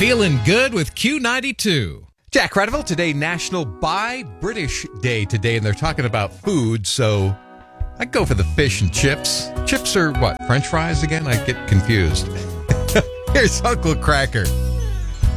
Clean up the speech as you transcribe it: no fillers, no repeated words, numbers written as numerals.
Feeling good with Q92. Jack Cradiville, today National Buy British Day today, and they're talking about food, so I go for the fish and chips. Chips are what, French fries again? I get confused. Here's Uncle Cracker.